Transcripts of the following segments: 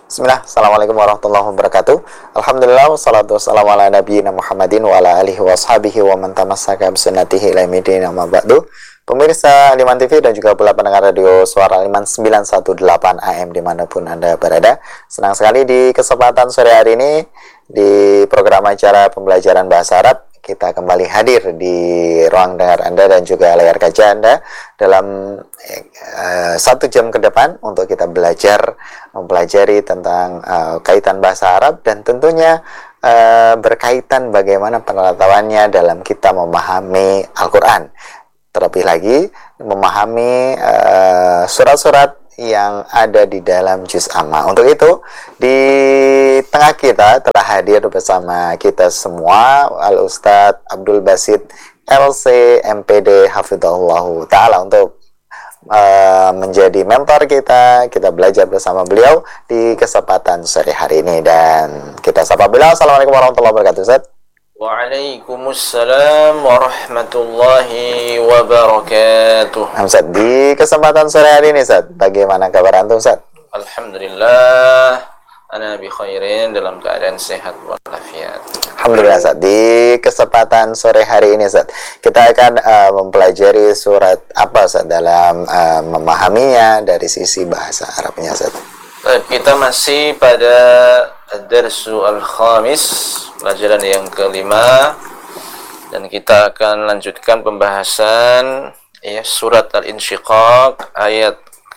Bismillah, Assalamualaikum warahmatullahi wabarakatuh. Alhamdulillah, wassalatu wassalamu ala nabiyina Muhammadin wa ala alihi wa ashabihi wa man tamassaka bisunnatihi ila yaumil amma ba'du. Pemirsa Aliman TV dan juga pula pendengar radio Suara Aliman 918 AM dimanapun Anda berada. Senang sekali di kesempatan sore hari ini di program acara pembelajaran bahasa Arab kita kembali hadir di ruang dengar Anda dan juga layar kaca Anda dalam 1 jam ke depan untuk kita mempelajari tentang kaitan bahasa Arab dan tentunya berkaitan bagaimana penerapannya dalam kita memahami Al-Quran. Terlebih lagi memahami surat-surat yang ada di dalam juz amma. Untuk itu di tengah kita telah hadir bersama kita semua Al-Ustadz Abdul Basit LC MPD Hafidhahullah Ta'ala untuk menjadi mentor kita belajar bersama beliau di kesempatan sore hari ini. Dan kita sapa beliau. Assalamualaikum warahmatullahi wabarakatuh, Ustaz. Waalaikumsalam warahmatullahi wabarakatuh. Ustaz, di kesempatan sore hari ini, Ustaz, bagaimana kabar antum, Ustaz? Alhamdulillah, ana bi khairin, dalam keadaan sehat walafiat. Alhamdulillah, Ustaz. Di kesempatan sore hari ini, Ustaz, kita akan mempelajari surat apa, Ustaz, dalam memahaminya dari sisi bahasa Arabnya, Ustaz. Kita masih pada Ad-Darsu Al-Khamis, pelajaran yang kelima, dan kita akan lanjutkan pembahasan surat Al-Insyiqaq ayat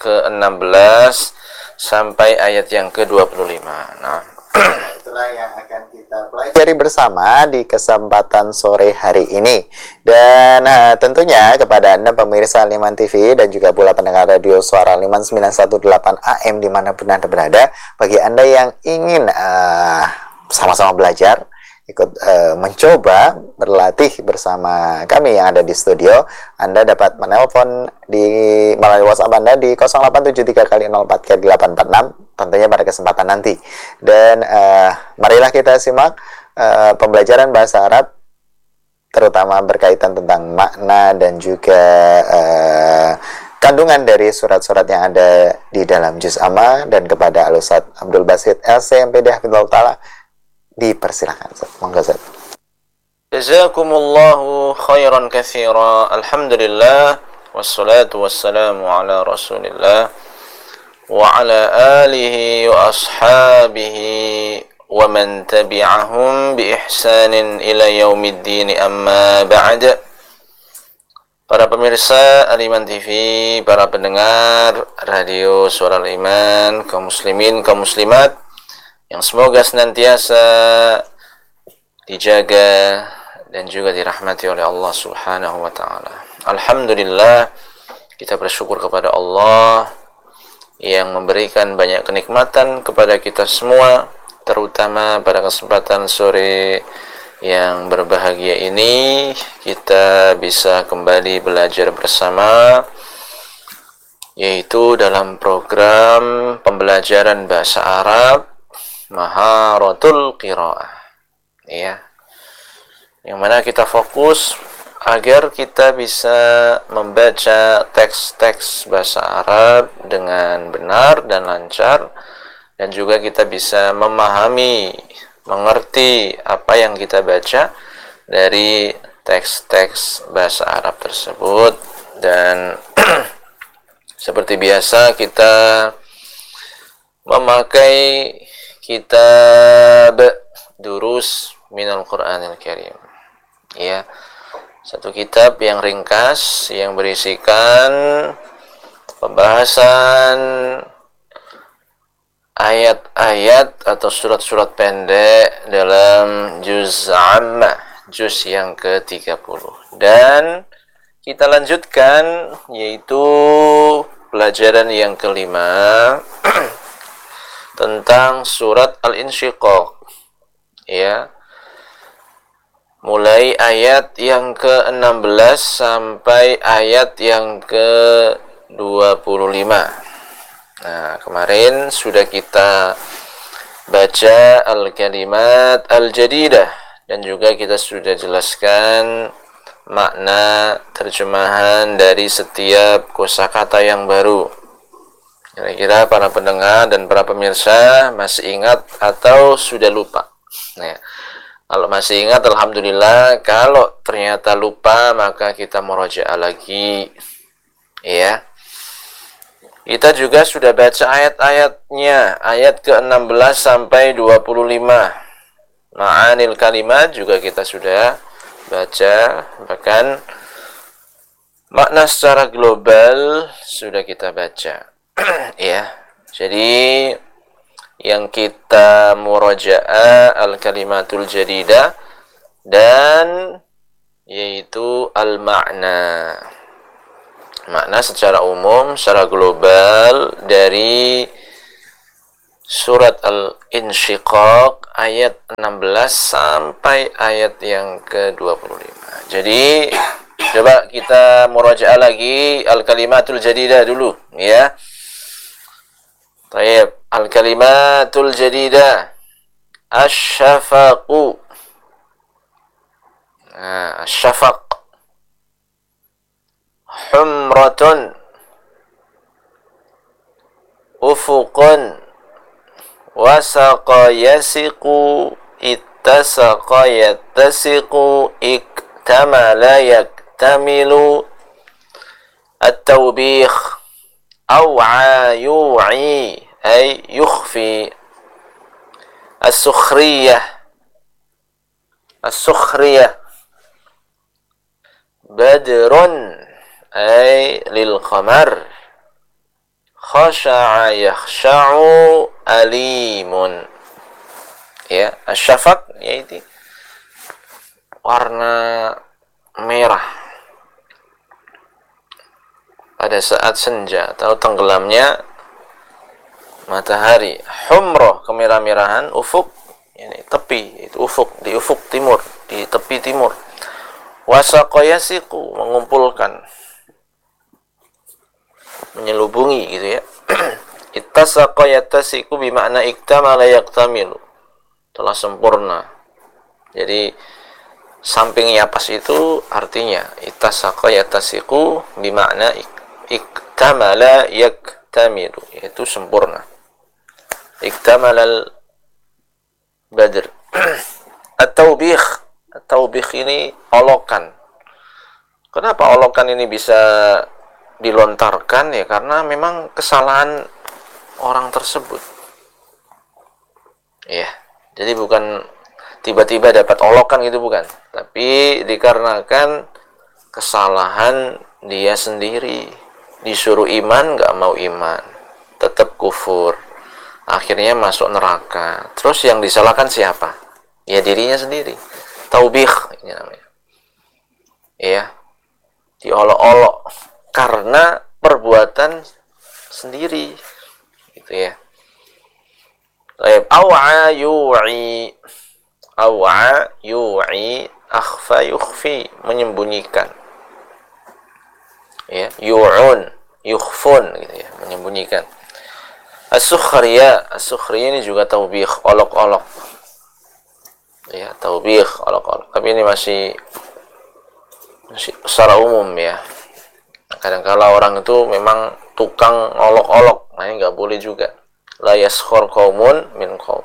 ke-16 sampai ayat yang ke-25. Nah, itulah yang akan kita pelajari bersama di kesempatan sore hari ini. Dan tentunya kepada Anda pemirsa Aliman TV dan juga pula pendengar radio Suara Aliman 918 AM dimanapun Anda berada, bagi Anda yang ingin sama-sama belajar, ikut mencoba berlatih bersama kami yang ada di studio, Anda dapat menelpon melalui WhatsApp Anda di 0873 kali 04 kali 846 tentunya pada kesempatan nanti. Dan marilah kita simak pembelajaran bahasa Arab terutama berkaitan tentang makna dan juga kandungan dari surat-surat yang ada di dalam juz amma. Dan kepada Al-Ustadz Abdul Basit LCMPD Hafidhahullah Ta'ala dipersilakan, monggo, Ustaz. Jazakumullahu khairan katsira. Alhamdulillah wassalatu wassalamu ala Rasulillah wa ala alihi wa ashabihi wa man tabi'ahum bi ihsanin ila yaumiddin, amma ba'd. Para pemirsa Aliman TV, para pendengar radio Suara Aliman, kaum muslimin, kaum muslimat yang semoga senantiasa dijaga dan juga dirahmati oleh Allah Subhanahu wa Ta'ala. Alhamdulillah, kita bersyukur kepada Allah yang memberikan banyak kenikmatan kepada kita semua, terutama pada kesempatan sore yang berbahagia ini kita bisa kembali belajar bersama, yaitu dalam program pembelajaran bahasa Arab Maharatul Qiraah, yang mana kita fokus agar kita bisa membaca teks-teks bahasa Arab dengan benar dan lancar, dan juga kita bisa memahami, mengerti apa yang kita baca dari teks-teks bahasa Arab tersebut. Dan seperti biasa kita memakai kitab Durus Minal Qur'anil Karim, satu kitab yang ringkas yang berisikan pembahasan ayat-ayat atau surat-surat pendek dalam juz amma, juz yang ke-30. Dan kita lanjutkan, yaitu pelajaran yang kelima tentang surat Al-Insyiqaq, mulai ayat yang ke-16 sampai ayat yang ke-25. Nah, kemarin sudah kita baca al-kalimat al-jadidah, dan juga kita sudah jelaskan makna terjemahan dari setiap kosakata yang baru. Kira-kira para pendengar dan para pemirsa masih ingat atau sudah lupa? Nah, kalau masih ingat, alhamdulillah. Kalau ternyata lupa, maka kita murojaah lagi. Ya. Kita juga sudah baca ayat-ayatnya, ayat ke-16 sampai 25. Ma'anil kalimat juga kita sudah baca, bahkan makna secara global sudah kita baca. Ya. Jadi yang kita murojaah al-kalimatul jadidah dan yaitu al-ma'na. Makna secara umum, secara global dari surat Al-Insyiqaq ayat 16 sampai ayat yang ke-25. Jadi coba kita murojaah lagi al-kalimatul jadidah dulu, ya. Baik, al-kalimatul jadidah. Asy-syafaqu. Nah, asy-syafaq. Humratun. Ufuqun. Wasaqa yasiqu. Ittasaqa yattasiqu. Iktamala yaktamilu. At-tawbikh. أوعى يوعي أي يخفي السخرية بدر أي للقمر خشع يخشع أليم ya asyafaq yaitu warna merah pada saat senja atau tenggelamnya matahari. Humrah, kemerah-merahan. Ufuk, ini tepi, itu ufuk, di ufuk timur, di tepi timur. Wasaqa yasiqu, mengumpulkan, menyelubungi gitu ya. Ittasaqa yattasiqu bimakna iktamala yaktamilu, telah sempurna. Jadi samping yapas itu artinya ittasaqa yattasiqu bimakna iktamala yaktamilu, yaitu sempurna. Iktamalal badr. At-tawbikh. At-tawbikh ini olokan. Kenapa olokan ini bisa dilontarkan? Ya karena memang kesalahan orang tersebut. Ya, jadi bukan tiba-tiba dapat olokan gitu, bukan. Tapi dikarenakan kesalahan dia sendiri. Disuruh iman, nggak mau iman, tetap kufur, akhirnya masuk neraka. Terus yang disalahkan siapa? Ya dirinya sendiri. Taubikh ini namanya. Ya, diolok-olok karena perbuatan sendiri, gitu ya. Baik, aw'a yu'i, aw'a yu'i, akhfa yukhfi, menyembunyikan. Ya, yu'un, yukhfun gitu ya, menyembunyikan. As-sukhriyah, as-sukhriyah ini juga taubikh, olok-olok. Ya, taubikh, olok-olok. Tapi ini masih secara umum ya. Kadang-kala orang itu memang tukang olok-olok, nah ini nggak boleh juga. La yaskhur qaumun min qaum.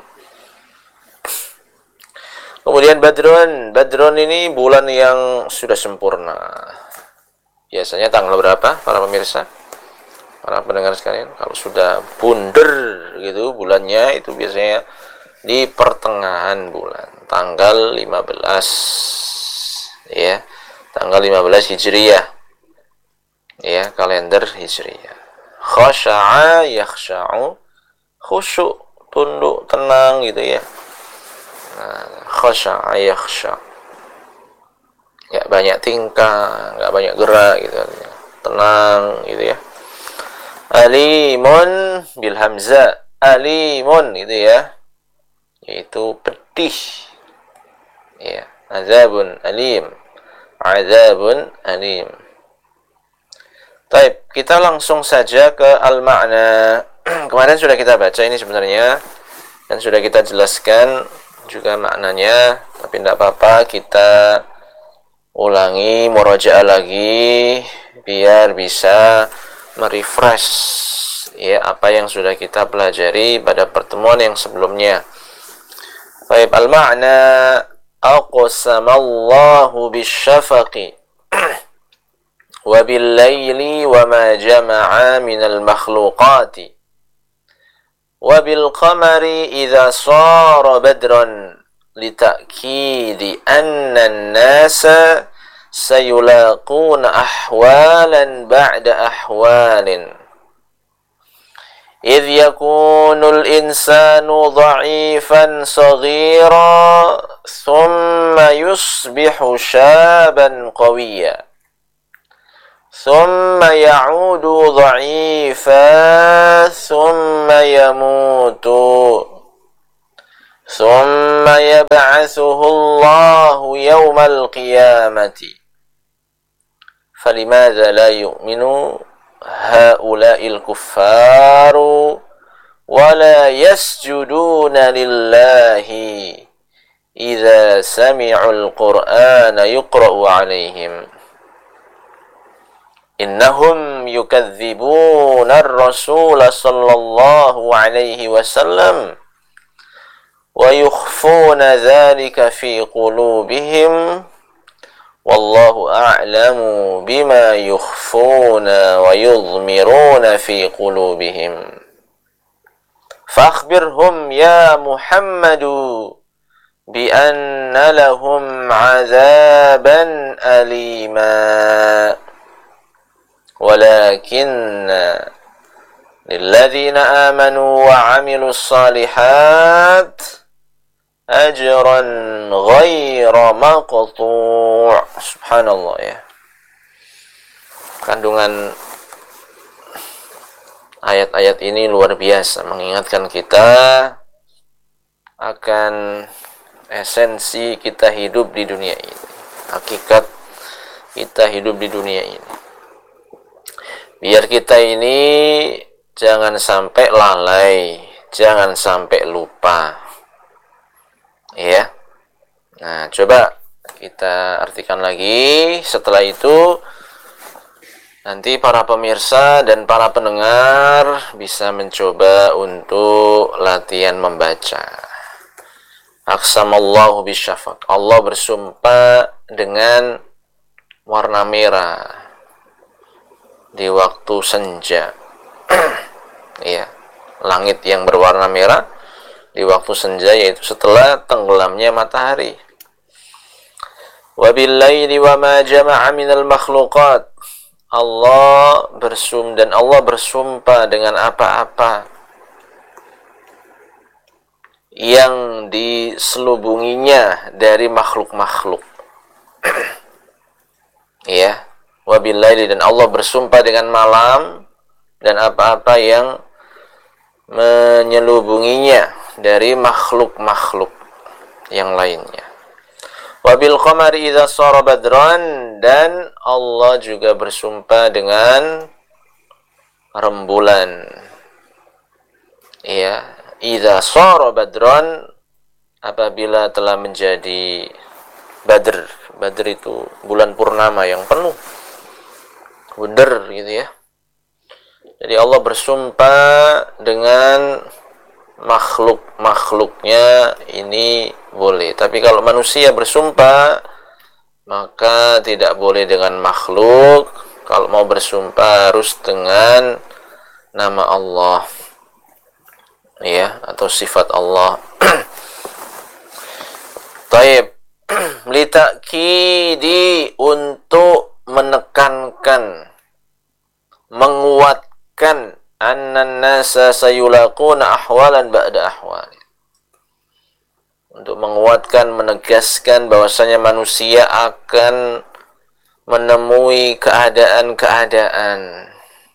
Kemudian Badrun, Badrun ini bulan yang sudah sempurna. Biasanya tanggal berapa para pemirsa? Para pendengar sekalian, kalau sudah bunder gitu bulannya itu biasanya di pertengahan bulan, tanggal 15 ya. Tanggal 15 Hijriyah. Ya, kalender Hijriyah. Khasha'a yakhsha'u, khusyuk, tunduk, tenang gitu ya. Nah, khasha'a yakhsha'. Ya banyak tingkah, nggak banyak gerak gitu, tenang gitu ya. Alimun bil hamzah, alimun gitu ya, yaitu pedih. Ya, azabun alim, azabun alim. Baik, kita langsung saja ke al-ma'na. Kemarin sudah kita baca ini sebenarnya dan sudah kita jelaskan juga maknanya, tapi tidak apa-apa kita ulangi, murojaah lagi biar bisa merefresh ya apa yang sudah kita pelajari pada pertemuan yang sebelumnya. Baik, al-ma'na aqsamallahu bisyafaqi wa bil-laili wa ma jama'a minal makhluqati wa bil-qamari idza sara badran lita'kidi anna an-nasa sayulaquna ahwalan ba'da ahwalin idh yakunul insanu dha'ifan saghira thumma yusbihu syaban qawiyya thumma ya'udu dha'ifa thumma yamutu thumma yab'athuhu Allahu yawmal qiyamati فلماذا لا يؤمن هؤلاء الكفار ولا يسجدون لله إذا سمعوا القرآن يقرأ عليهم إنهم يكذبون الرسول صلى الله عليه وسلم ويخفون ذلك في قلوبهم Wallahu a'lamu bima yukhfuna wa yudhmiruna fi qulubihim. Fakhbirhum ya Muhammadu bi anna lahum 'adzaban alima. Walakinna lilladzina amanu wa 'amilus shalihat ajran ghaira maqtu'. Subhanallah ya. Kandungan ayat-ayat ini luar biasa, mengingatkan kita akan esensi kita hidup di dunia ini, hakikat kita hidup di dunia ini. Biar kita ini jangan sampai lalai, jangan sampai lupa. Ya. Nah, coba kita artikan lagi. Setelah itu nanti para pemirsa dan para pendengar bisa mencoba untuk latihan membaca. Aqsamallahu bisyafaq. Allah bersumpah dengan warna merah di waktu senja. Ya, langit yang berwarna merah di waktu senja, yaitu setelah tenggelamnya matahari. Wa bil-laili wa ma jama'a minal makhluqat. Allah bersumpah dengan apa-apa yang diselubunginya dari makhluk-makhluk. Ya, wa bil-laili, dan Allah bersumpah dengan malam dan apa-apa yang menyelubunginya dari makhluk-makhluk yang lainnya. Wabil qamari idza sara badran, dan Allah juga bersumpah dengan rembulan. Ya, idza sara badran, apabila telah menjadi badr. Badr itu bulan purnama yang penuh. Badr gitu ya. Jadi Allah bersumpah dengan makhluk-makhluknya ini boleh. Tapi kalau manusia bersumpah, maka tidak boleh dengan makhluk. Kalau mau bersumpah harus dengan nama Allah, ya, atau sifat Allah. Taib. Litakidi, untuk menekankan, menguatkan, annan nasa sayulaquna ahwalan ba'da ahwal. Untuk menguatkan, menegaskan bahwasanya manusia akan menemui keadaan-keadaan,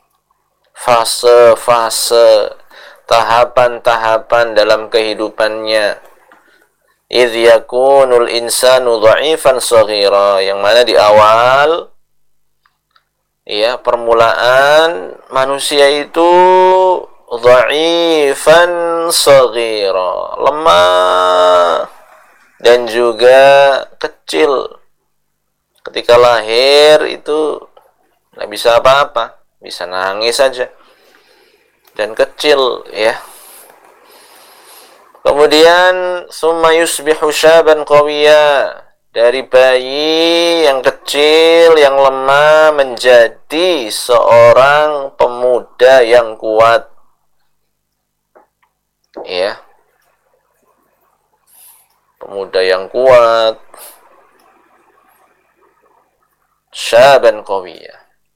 fase-fase, tahapan-tahapan dalam kehidupannya. Idh yakunul insanu dha'ifan saghira, yang mana di awal, ya, permulaan manusia itu dha'ifan saghira, lemah dan juga kecil. Ketika lahir itu tidak bisa apa-apa, bisa nangis saja. dan kecil, ya. Kemudian summa yusbihu syaban qawiyya, dari bayi yang kecil yang lemah menjadi seorang pemuda yang kuat, ya. Pemuda yang kuat, syaban qawiyya,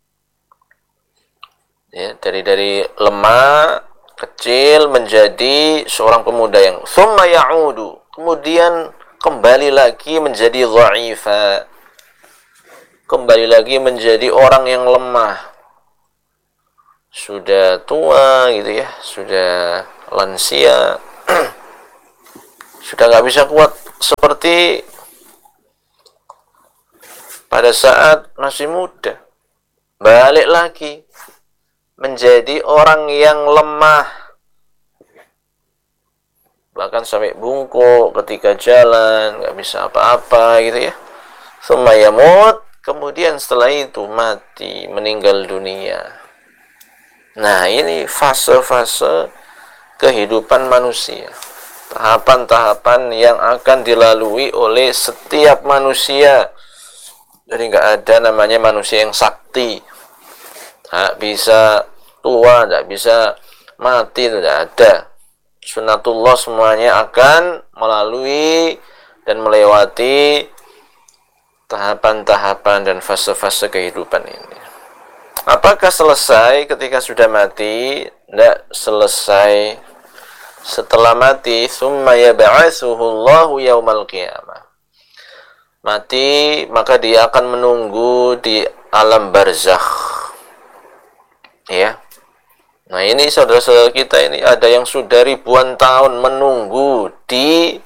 ya, dari lemah kecil menjadi seorang pemuda yang thumma ya'udu, kemudian kembali lagi menjadi dha'ifa, kembali lagi menjadi orang yang lemah, sudah tua gitu ya, sudah lansia, sudah nggak bisa kuat seperti pada saat masih muda, balik lagi menjadi orang yang lemah, bahkan sampai bungkuk ketika jalan, nggak bisa apa-apa gitu ya. Tsumma yamut, kemudian setelah itu mati, meninggal dunia. Nah, ini fase-fase kehidupan manusia, tahapan-tahapan yang akan dilalui oleh setiap manusia. Jadi nggak ada namanya manusia yang sakti, nggak bisa tua, nggak bisa mati, tidak ada. Sunnatullah semuanya akan melalui dan melewati tahapan-tahapan dan fase-fase kehidupan ini. Apakah selesai ketika sudah mati? Tidak selesai. Setelah mati, summa yab'atsuhu Allahu yaumal qiyamah. Mati, maka dia akan menunggu di alam barzakh. Ya. Nah, ini saudara-saudara kita ini ada yang sudah ribuan tahun menunggu di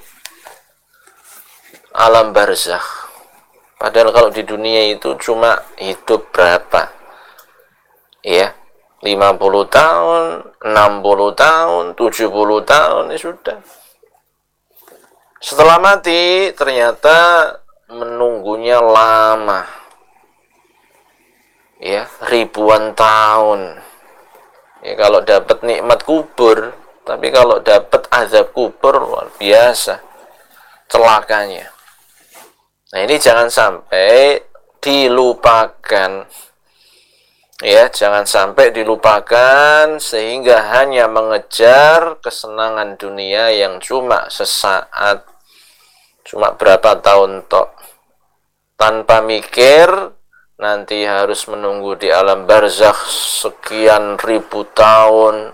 alam barzakh. Padahal kalau di dunia itu cuma hidup berapa? Ya, 50 tahun, 60 tahun, 70 tahun, ya sudah. Setelah mati, ternyata menunggunya lama. Ya, ribuan tahun. Ya, kalau dapat nikmat kubur, tapi kalau dapat azab kubur, luar biasa celakanya. Nah, ini jangan sampai dilupakan. Ya, jangan sampai dilupakan sehingga hanya mengejar kesenangan dunia yang cuma sesaat, cuma berapa tahun tok, tanpa mikir nanti harus menunggu di alam barzakh sekian ribu tahun.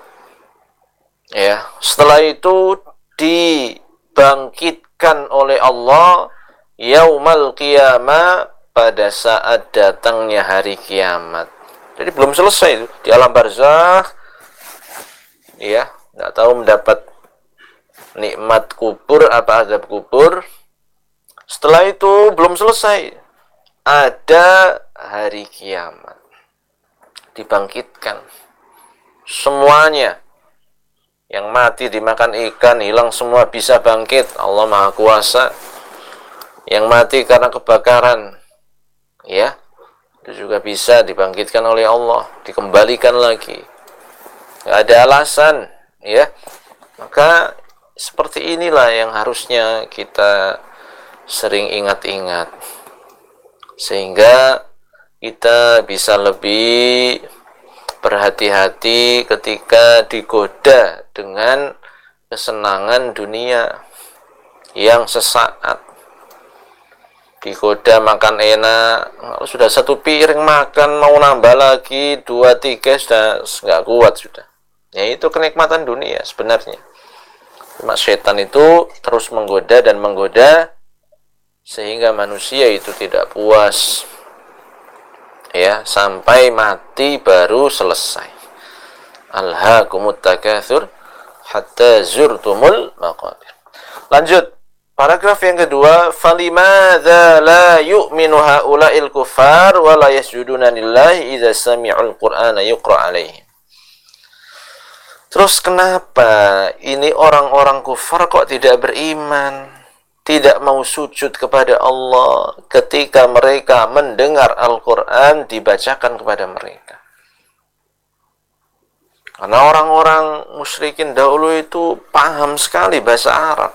Ya, setelah itu dibangkitkan oleh Allah yaumal qiyamah, pada saat datangnya hari kiamat. Jadi belum selesai itu di alam barzakh, ya, nggak tahu mendapat nikmat kubur apa azab kubur. Setelah itu belum selesai, ada hari kiamat, dibangkitkan semuanya. Yang mati dimakan ikan, hilang semua, bisa bangkit, Allah Maha Kuasa. Yang mati karena kebakaran, ya, itu juga bisa dibangkitkan oleh Allah, dikembalikan lagi, nggak ada alasan, ya. Maka seperti inilah yang harusnya kita sering ingat-ingat, sehingga kita bisa lebih berhati-hati ketika digoda dengan kesenangan dunia yang sesaat. Digoda makan enak, sudah satu piring makan, mau nambah lagi 2, 3 sudah nggak kuat sudah. Ya, itu kenikmatan dunia sebenarnya. Cuma setan itu terus menggoda dan menggoda sehingga manusia itu tidak puas, ya, sampai mati baru selesai. Alhaakumut takatsur hatta zurtumul maqabir. Lanjut. Paragraf yang kedua, falimadza la yu'minu haula'il kuffar wa la yasjuduna lillahi idza sami'ul qur'ana yuqra 'alaihim. Terus kenapa ini orang-orang kufar kok tidak beriman, tidak mau sujud kepada Allah ketika mereka mendengar Al-Qur'an dibacakan kepada mereka? Karena orang-orang musyrikin dahulu itu paham sekali bahasa Arab.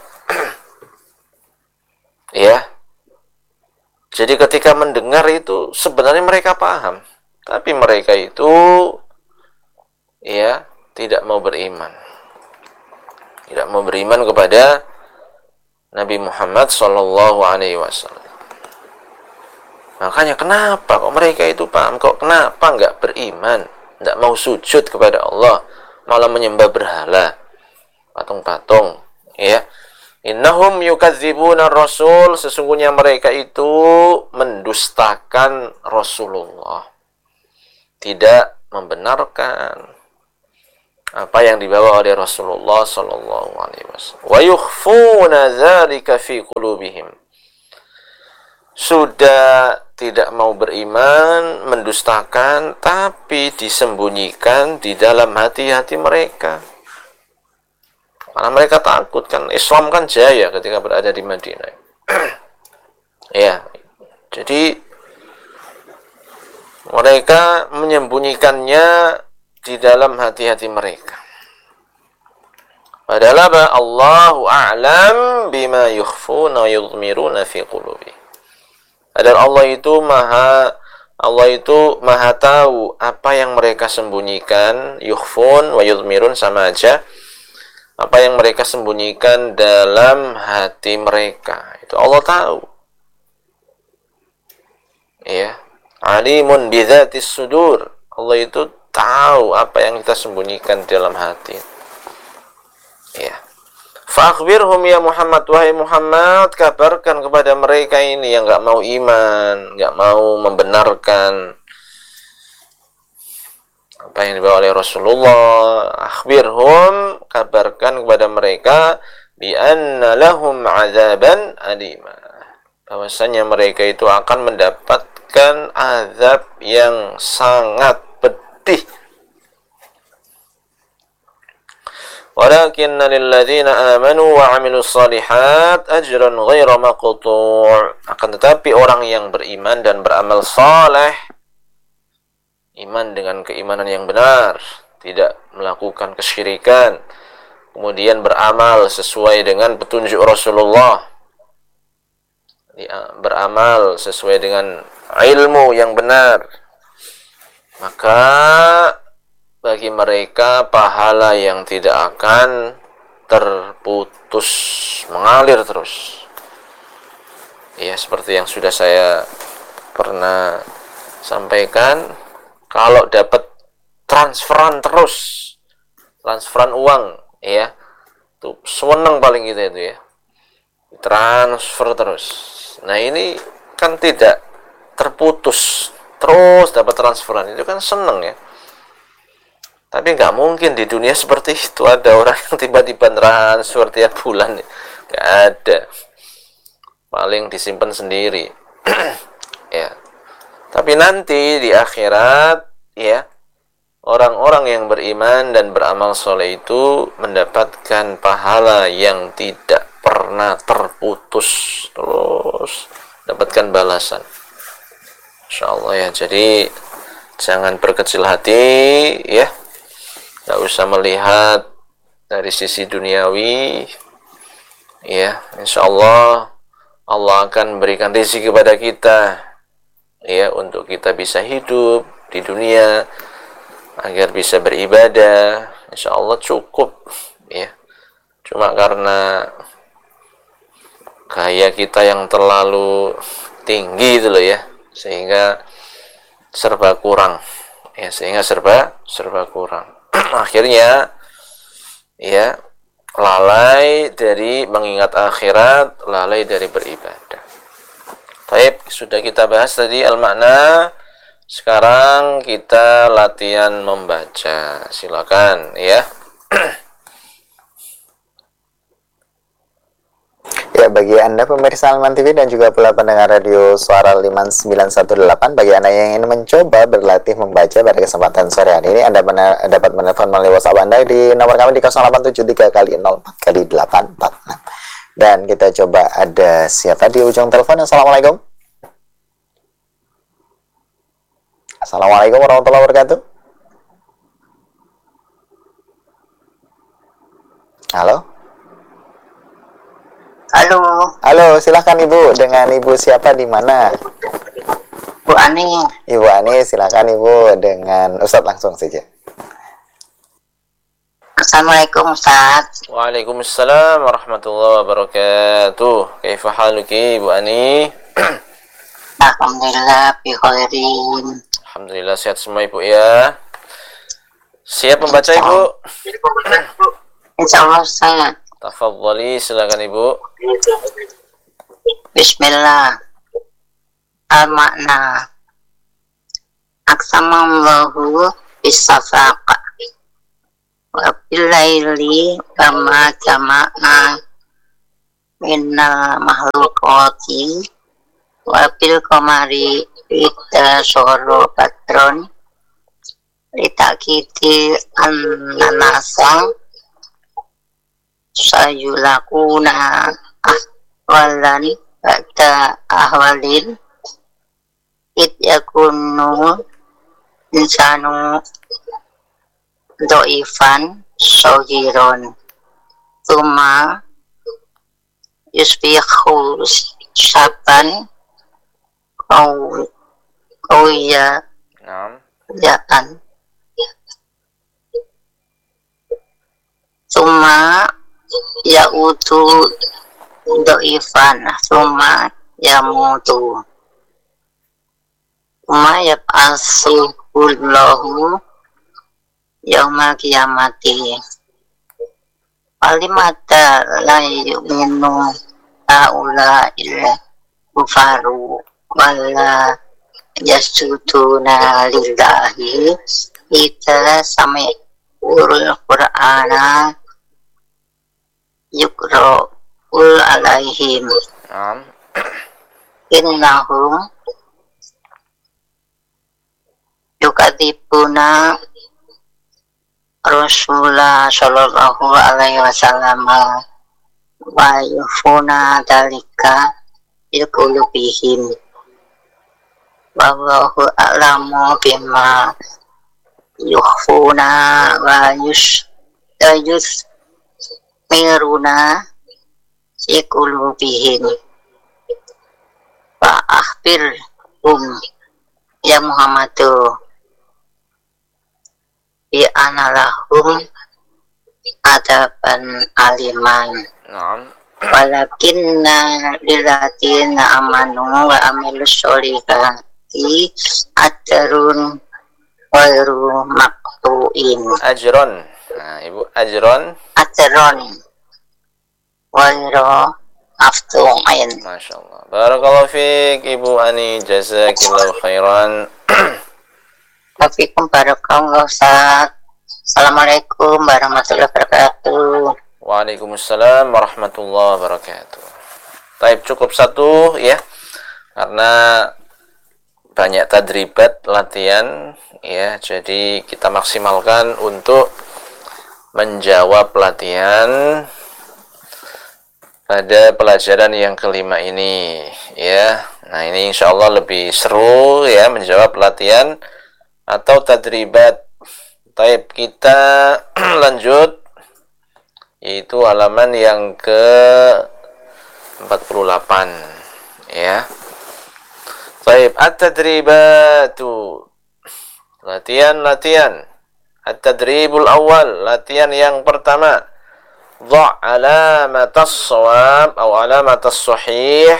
Ya. Jadi ketika mendengar itu sebenarnya mereka paham, tapi mereka itu ya tidak mau beriman. Tidak mau beriman kepada Nabi Muhammad sallallahu alaihi wasallam. Makanya kenapa kok mereka itu paham, kok kenapa enggak beriman, enggak mau sujud kepada Allah, malah menyembah berhala, patung-patung, ya. Innahum yukadzibuna rasul, sesungguhnya mereka itu mendustakan Rasulullah. Tidak membenarkan apa yang dibawa oleh Rasulullah sallallahu alaihi wasallam. Wa yukhfuna dzalika fi qulubihim. Sudah tidak mau beriman, mendustakan, tapi disembunyikan di dalam hati-hati mereka. Karena mereka takut kan, Islam kan jaya ketika berada di Madinah. Ya, jadi mereka menyembunyikannya di dalam hati-hati mereka. Padahal Allahu a'lam bima yukhfuna wa yudhmiruna fi qulubihim. Padahal Allah itu maha tahu apa yang mereka sembunyikan. Yukhfun wa yudhmirun sama aja. Apa yang mereka sembunyikan dalam hati mereka itu Allah tahu. Ya, alimun bidzatis sudur. Allah itu tahu apa yang kita sembunyikan dalam hati. Ya. Fa'akhbirhum ya Muhammad, wahai Muhammad, kabarkan kepada mereka ini yang enggak mau iman, enggak mau membenarkan apa yang dibawa oleh Rasulullah. Akhbirhum, kabarkan kepada mereka bi anna lahum azaban alima, bahwasanya mereka itu akan mendapatkan azab yang sangat pedih. Walakinna lilladzina amanu wa 'amilus shalihat ajran ghaira maqtu'. Akan tetapi orang yang beriman dan beramal saleh, iman dengan keimanan yang benar, tidak melakukan kesyirikan, kemudian beramal sesuai dengan petunjuk Rasulullah, beramal sesuai dengan ilmu yang benar, maka bagi mereka pahala yang tidak akan terputus, mengalir terus. Ya, seperti yang sudah saya pernah sampaikan, kalau dapat transferan terus, transferan uang, ya, tuh seneng paling kita itu ya, transfer terus. Nah ini kan tidak terputus, terus dapat transferan, itu kan seneng ya. Tapi nggak mungkin di dunia seperti itu ada orang yang tiba-tiba transfer tiap bulan, nggak ada. Paling disimpan sendiri. Ya. Tapi nanti di akhirat, ya, orang-orang yang beriman dan beramal soleh itu mendapatkan pahala yang tidak pernah terputus, terus dapatkan balasan. Insyaallah ya. Jadi jangan berkecil hati, ya. Nggak usah melihat dari sisi duniawi, ya. Insyaallah Allah akan berikan rezeki kepada kita, ya, untuk kita bisa hidup di dunia agar bisa beribadah. Insyaallah cukup, ya. Cuma karena gaya kita yang terlalu tinggi itu loh ya, sehingga serba kurang, ya, serba kurang. Akhirnya ya lalai dari mengingat akhirat, lalai dari beribadah. Baik, sudah kita bahas tadi al-makna. Sekarang kita latihan membaca. Silakan ya. Ya, bagi Anda pemirsa Alman TV dan juga pula pendengar radio Suara 5918, bagi Anda yang ingin mencoba berlatih membaca pada kesempatan sore hari ini, Anda dapat menelpon melalui WhatsApp Anda di nomor kami di 0873 kali 04 kali 846. Dan kita coba, ada siapa di ujung telepon? Assalamualaikum. Assalamualaikum warahmatullahi wabarakatuh. Halo? Halo, Halo, silakan Ibu. Dengan Ibu siapa di mana? Bu Ani. Ibu Ani, silakan Ibu dengan Ustadz langsung saja. Assalamualaikum Ustaz. Waalaikumsalam warahmatullahi wabarakatuh. Kaifa haluki Bu Ani? Alhamdulillah bi khairin. Alhamdulillah sehat semua Ibu ya. Siap membaca Ibu? Insya Allah Ustaz. Tafadhali, silakan Ibu. Bismillah. Al-makna. Aksamallahu bisafaq. Wa billaili kama jama'na minal mahlukati wa bil qamari ida syoro patron litakiti an-nanasa sayulakuna ahwalan ba'da ahwalin id yakunu insanu do'ifan sogiron tuma yusbihu syaban kauya Naam. yaan tuma yautu do'ifan tuma yamutu tuma yab'asuhullahu yaumal kiamati walimata la yu'minu haula illa kufaru wala yasuduna lillahi ita sami urul qur'ana yukra'ul alaihim Naam. innahum yukadzibuna Rasulullah sallallahu alaihi wasallam wa yufuna dalika bil qulubihim wallahu a'lamu bima yukhfuna wa miruna fi qulubihim wa akhbirhum ya Muhammadu bi analahum adaban aliman Naam. walakinna lillatina amanu wa amilus sholihati ajrun ghairu maqtu'in Ajron. Nah, Ibu ajron. ajrun ghairu maqtu'in. Masya Allah. Barakallahu fiik Ibu Ani. Jazakillahu khairan. Wafikum barakallahu Ustaz. Assalamualaikum warahmatullahi wabarakatuh. Waalaikumsalam warahmatullahi wabarakatuh. Taib, cukup satu ya. Karena banyak tadribat latihan ya. Jadi kita maksimalkan untuk menjawab latihan pada pelajaran yang kelima ini ya. Nah, ini insya Allah lebih seru ya menjawab latihan atau tadribat. Taib, kita lanjut yaitu halaman yang ke 48 ya. Taib, at-tadribatu. Latihan. At-tadribul awal, latihan yang pertama. Dha' alamatas shawab atau alamatas sahih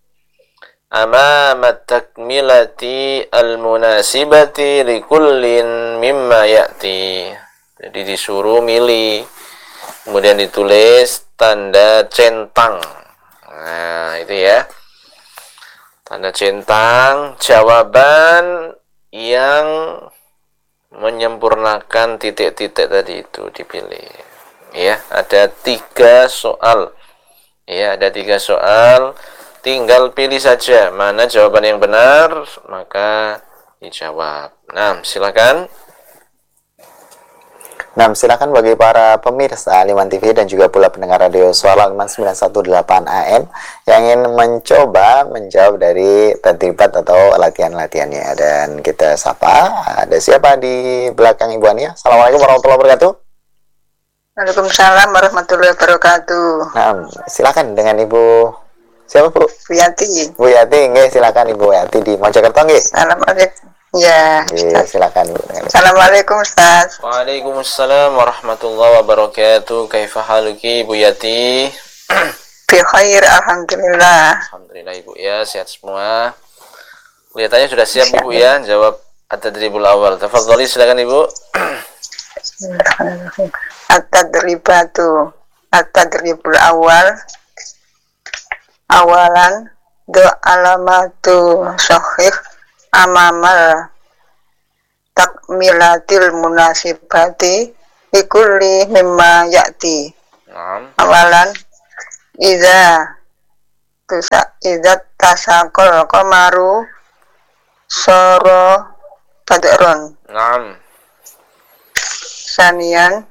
amama takmilati al-munasibati likullin mimma ya'ti. Jadi disuruh milih, kemudian ditulis tanda centang. Nah, itu ya. Tanda centang jawaban yang menyempurnakan titik-titik tadi itu dipilih. Ya, ada 3 soal. Ya, ada 3 soal. Tinggal pilih saja mana jawaban yang benar, maka dijawab. Nah, silakan. Nah, silakan bagi para pemirsa Aliman TV dan juga pula pendengar radio Suara Aliman 918 AM yang ingin mencoba menjawab dari tadribat atau latihan-latihannya. Dan kita sapa, ada siapa di belakang Ibu Ania? Assalamualaikum warahmatullahi wabarakatuh. Waalaikumsalam warahmatullahi wabarakatuh. Nah, silakan dengan Ibu siapa Bu? Bu Yati. Bu Yati, nggih silakan Ibu Yati di Mojokerto nggih. Assalamualaikum. Ya, Nggih, Ustaz. silakan Bu. Assalamualaikum Ustaz. Waalaikumsalam warahmatullahi wabarakatuh. Kaifa haluki Bu Yati? Bi khair, alhamdulillah. Alhamdulillah Ibu ya, sehat semua. Kelihatannya sudah siap Ibu ya, jawab at-tadribul awal. Tafadhali silakan Ibu. At-tadribatu. At-tadribul awal. Awalan do alamatu sahih amamal takmilatil munasibati likulli mimma ya'ti. Naam. Awalan iza tasakol qamaru soro badron. Naam. Sanian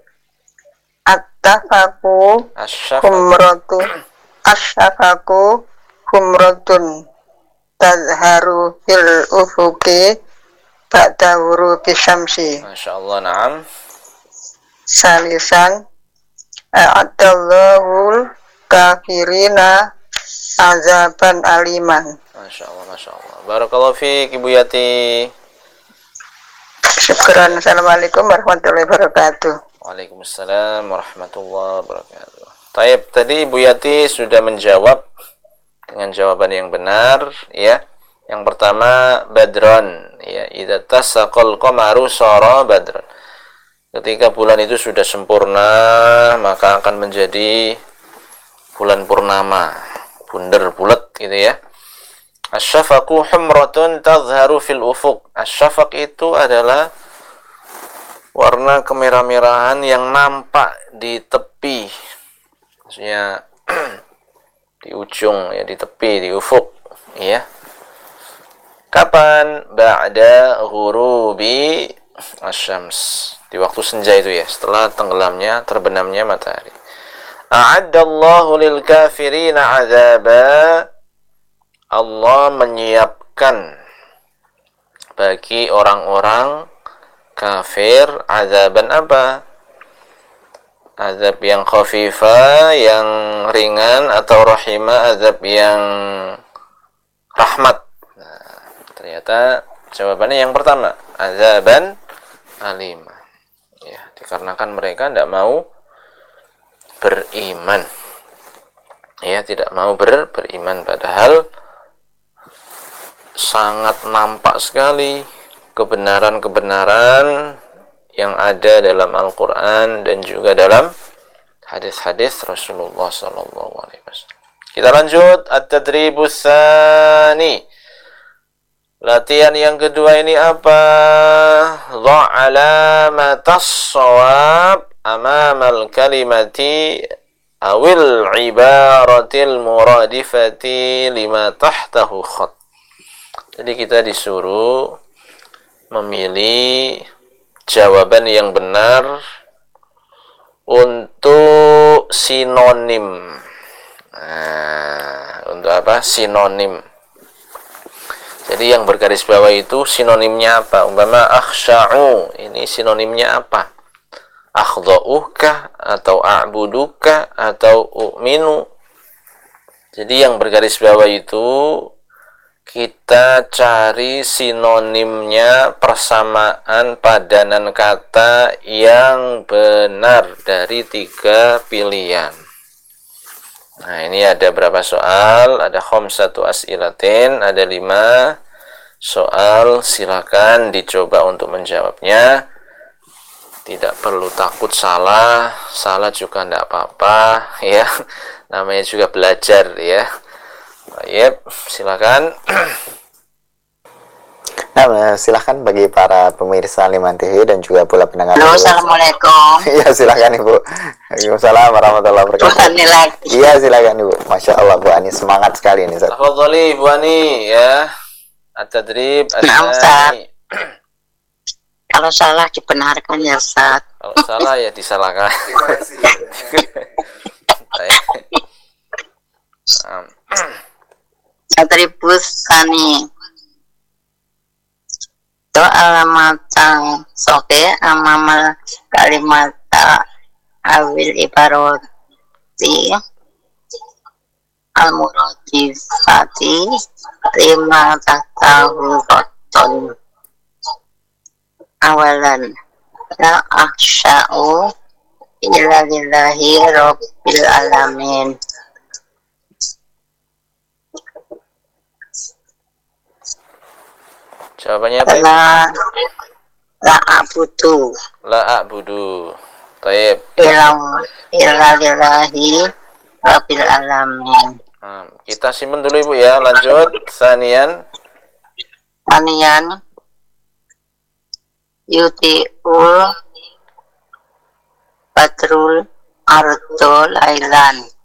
at-tafaku Asyaf. humratu asyafaku humratun tazharu fil ufuki ba'da wurubi syamsi. Masya Allah, naam. Salisan a'adallahul kafirina azaban aliman. Masya Allah, Masya Allah. Barakallahu fiik Ibu Yati. Syukran. Assalamualaikum warahmatullahi wabarakatuh. Waalaikumsalam warahmatullahi wabarakatuh. Taib, tadi Ibu Yati sudah menjawab dengan jawaban yang benar, ya. Yang pertama badron, ya. Idza tasaqal qamaru sara badron. Ketika bulan itu sudah sempurna, maka akan menjadi bulan purnama, bundar bulat gitu ya. Asy-syafaqu humratun tadhharu fil ufuq. Asy-syafaq itu adalah warna kemerah-merahan yang nampak di tepi. Maksudnya di ujung ya, di tepi, di ufuk, ya. Kapan? Ba'da ghurubi asyams. Di waktu senja itu ya, setelah tenggelamnya, terbenamnya matahari. A'addallahu lil kafirina 'adzaba. Allah menyiapkan bagi orang-orang kafir azaban apa? Azab yang khafifah, yang ringan, atau rahimah, azab yang rahmat. Nah, ternyata jawabannya yang pertama, azaban alimah. Ya, dikarenakan mereka tidak mau beriman. Ya, tidak mau beriman, padahal sangat nampak sekali kebenaran-kebenaran yang ada dalam Al-Quran dan juga dalam hadis-hadis Rasulullah SAW. Kita lanjut at-tadribus tsani. Latihan yang kedua ini apa? Dha' alamatas shawab amamal kalimati awil ibaratil muradifati lima tahtahu khat. Jadi kita disuruh memilih jawaban yang benar untuk sinonim. Nah, untuk apa? Sinonim. Jadi yang bergaris bawah itu sinonimnya apa? Umpama akhsya'u, ini sinonimnya apa? Akhdha'ukah atau a'buduka atau u'minu. Jadi yang bergaris bawah itu kita cari sinonimnya, persamaan padanan kata yang benar dari 3 pilihan. Nah, ini ada berapa soal? Ada khamsatu as'ilatin, ada 5 soal. Silakan dicoba untuk menjawabnya. Tidak perlu takut salah juga tidak apa-apa, ya. Namanya juga belajar, ya. Baik, silakan. Nah, silakan bagi para pemirsa Liman TV dan juga pula pendengar. Halo, assalamualaikum. Iya, silakan Ibu. Waalaikumsalam warahmatullahi wabarakatuh. Bu Ani lagi. Iya, silakan Ibu. Masya Allah Bu Ani, semangat sekali ini. Tafadhali Bu Ani, ya. At-tadrib Ustaz. Kalau salah dibenarkan ya Ustaz. Kalau salah ya disalahkan. Atribus sani. To alamatan soke amamal kalimata awil ibaroti al-muratifati lima tahtahu roton awalan la akhsha'u illa lillahi rabbil alamin. Jawabannya apa? La a'budu La a'budu. Taib. illa lillahi rabbil alamin. Kita simpen dulu Ibu ya. Lanjut. Sanian. Anian yuti'ul badrul ardo lailan